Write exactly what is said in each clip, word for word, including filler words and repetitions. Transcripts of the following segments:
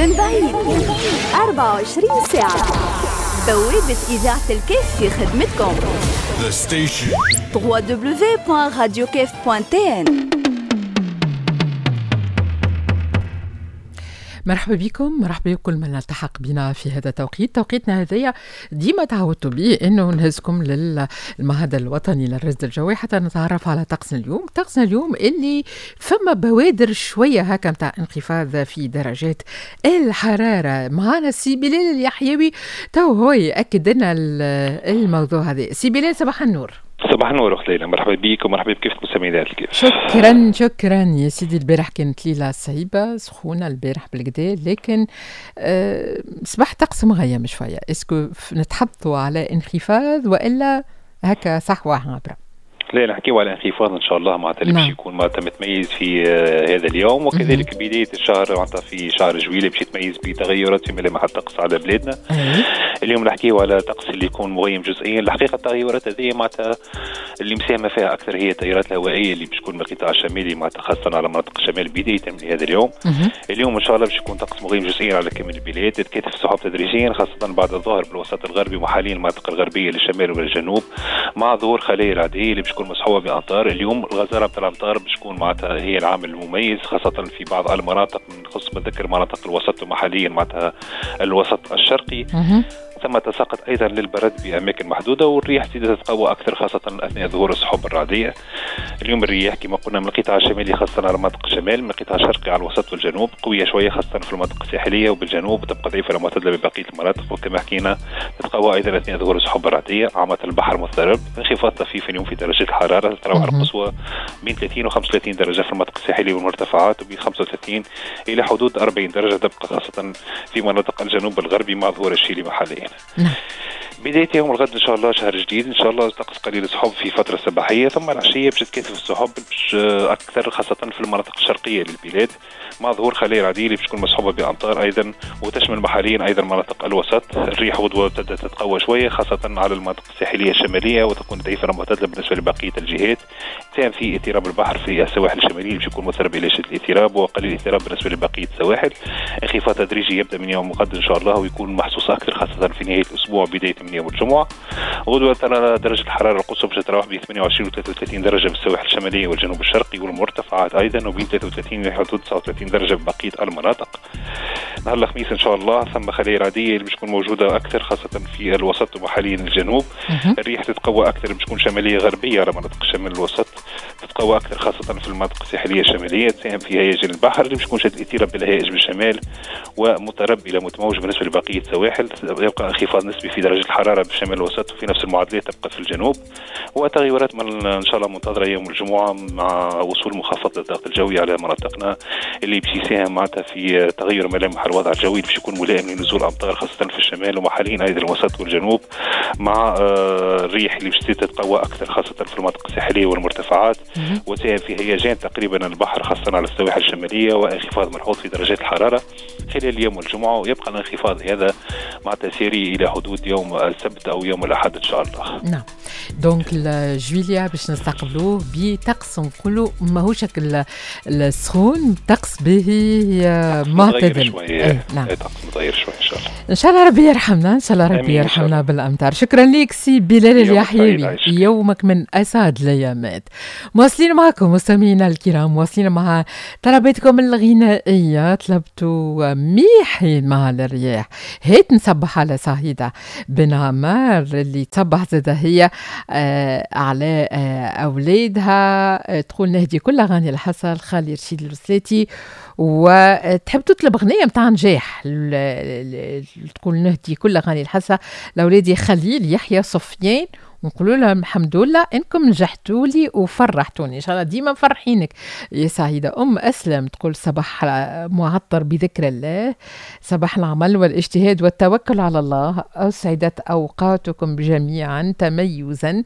من بعيد أربعة وعشرين ساعة. بوابة إذاعة الكيف في خدمتكم. The station دبليو دبليو دبليو دوت راديو كيف دوت تي إن. مرحبا بكم، مرحبا بكل من التحق بنا في هذا التوقيت. توقيتنا هذايا ديما تعودتوا به انه نهزكم للمعهد الوطني للرصد الجوي حتى نتعرف على طقسنا اليوم. طقسنا اليوم اللي فما بوادر شويه هكا متاع انخفاض في درجات الحراره. معنا سي بلال اليحيوي تو هو ياكد لنا الموضوع هذا. سي بلال صباح النور. صباح النور اخت ليلى، مرحبا بك ومرحبا بكيف مستمعين الكيف. شكرا شكرا يا سيدي. البارح كانت ليله صعيبه سخونه البارح بالكدا، لكن أه صباح طقس مغيم شويه. اسكو نتحدثوا على انخفاض والا هكا صحوه عابره؟ لا، نحكيو على انخفاض ان شاء الله معناتها باش يكون معناتها متميز في uh, هذا اليوم، وكذلك بدايه الشهر معناتها في شهر جويلية باش يتميز بتغيرات في ملامح الطقس على بلادنا. اليوم نحكيو على طقس اللي يكون مغيم جزئيا. الحقيقه التغيرات هذه معناتها اللي مساهمه فيها اكثر هي التيارات الهوائيه اللي باش تكون من القطاع الشمالي معناتها خاصه على مناطق الشمال بدايه من هذا اليوم. اليوم ان شاء الله باش يكون طقس مغيم جزئيا على كامل البلاد، تتكاثف السحب تدريجيا خاصه بعد الظهر بالوسط الغربي وحاليا المناطق الغربيه للشمال والجنوب، مع ظهور خلايا رعديه اللي باش تكون مصحوبه بامطار. اليوم الغزاره بتاع الامطار باش تكون معناتها هي العامل المميز خاصه في بعض المناطق، من خصوص بذكر مناطق الوسط ومحليا معناتها الوسط الشرقي. ثم تساقط ايضا للبرد باماكن محدوده، والرياح تزيد تتقوى اكثر خاصه اثناء ظهور السحب الرعديه. اليوم الرياح كما قلنا من القطاع الشمالي خاصه على مناطق الشمال، من القطاع الشرقي على الوسط والجنوب قويه شويه خاصه في المناطق الساحليه وبالجنوب، وتبقى ضعيفه معتدله ببقيه المناطق. وكما حكينا تتقوى ايضا اثناء ظهور السحب الرعديه. عامه البحر مضطرب، انخفاض طفيف اليوم في درجات الحراره، تتراوح القصوى بين ثلاثين و خمسة وثلاثين درجه في المناطق الساحليه والمرتفعات، وبين خمسة وثلاثين الى حدود أربعين درجه تبقى خاصه في مناطق الجنوب الغربي مع ظهور الشيلي محليا. بداية يوم الغد إن شاء الله شهر جديد، إن شاء الله طقس قليل السحب في فترة صباحية، ثم العشية باش تتكاثف السحب باش أكثر خاصة في المناطق الشرقية للبلاد، مع ظهور خلايا رعدية اللي باش تكون مصحوبة بأمطار أيضا، وتشمل محليا أيضا مناطق الوسط. الريح غدوة تبدأ تتقوى شوية خاصة على المناطق الساحلية الشمالية، وتكون ضعيفة معتدلة بالنسبة لبقية الجهات. تساهم في اضطراب البحر في السواحل الشمالية باش يكون مثير إلى شدة الاضطراب، وقليل الاضطراب بالنسبة لبقية السواحل. انخفاض تدريجي يبدأ من يوم الغد إن شاء الله، ويكون محسوس أكثر خاصة في نهاية الأسبوع بداية من يوم الجمعة. غدوة ترى درجة الحرارة القصوى باش تتراوح بين ثمانية وعشرين و ثلاثة وثلاثين درجة بالسواحل الشمالية والجنوب الشرقي والمرتفعات أيضا، وبين ثلاثة وثلاثين لحدود تسعة وثلاثين درجة ببقية المناطق. نهار الخميس إن شاء الله ثم خلايا رعدية اللي باش تكون موجودة أكثر خاصة في الوسط ومحليا الجنوب. الريح تتقوى أكثر، باش تكون شمالية غربية على مناطق الشمال الوسط، تتقوى أكثر خاصة في المناطق الساحلية الشمالية، تساهم في هياج البحر اللي باش تكون شديد الاضطراب بالهياج بالشمال ومضطرب إلى متموج بالنسبة لبقية السواحل. يبقى انخفاض نسبي في درجة الحرارة بالشمال الوسط، وفي نفس المعادلات تبقى في الجنوب. وتغيرات من ان شاء الله منتظره يوم الجمعه مع وصول منخفض للضغط الجوي على مناطقنا اللي باش يساهم معناتها في تغير ملامح الوضع الجوي، باش يكون ملائم لنزول امطار خاصه في الشمال ومحليا ايضا الوسط والجنوب، مع الريح اللي باش تتقوى اكثر خاصه في المناطق الساحليه والمرتفعات، وتساهم في هيجان تقريبا البحر خاصه على السواحل الشماليه، وانخفاض ملحوظ في درجات الحراره خلال اليوم والجمعه. ويبقى الانخفاض هذا مع تسيري الى حدود يوم السبت او يوم الاحد ان شاء الله. نعم. دونك الجويلية باش نستقبلوه بطقس نقولوا ماهوش السخون، طقس به معتدل. نعم. طقس متغير شوي ان شاء الله. ان شاء الله ربي يرحمنا، ان شاء الله ربي يرحمنا بالامطار. شكرا لك سي بلال اليحيوي، يومك من اسعد الايامات. مواصلين معكم مستمعينا الكرام، مواصلين مع طلباتكم الغنائيه. طلبتوا ميحي مع الرياح، هيت نصبح على سعيده بن عمار اللي تصبح زاد هي آه على آه أولادها. آه تقول نهدي كل أغاني الحسن خالي رشيد الوسلاتي، وتحب تطلب أغنية متاع نجاح. تقول نهدي كل أغاني الحسن لأولادي خليل يحيى صفيان، ونقولوا لهم الحمد لله انكم نجحتوا لي وفرحتوني، ان شاء الله ديما مفرحينك يا سعيده. ام اسلم تقول صباح معطر بذكر الله، صباح العمل والاجتهاد والتوكل على الله، اسعدت اوقاتكم جميعا تميزا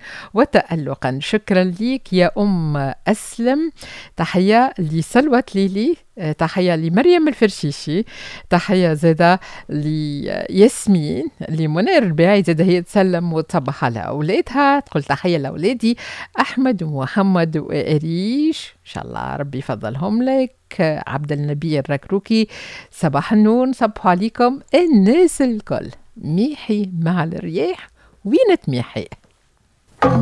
وتالقا. شكرا ليك يا ام اسلم. تحيه لسلوى ليلي تحية لمريم الفرشيشي، تحية زادة لياسمين، لمنير الباعي زادة هي تسلم وتصبح على أولادها، تقول تحية لأولادي أحمد ومحمد وإريش إن شاء الله ربي يفضلهم لك. عبد النبي الركروكي صباح النور، صبحوا عليكم الناس الكل. ميحي مع الرياح وين تميحي؟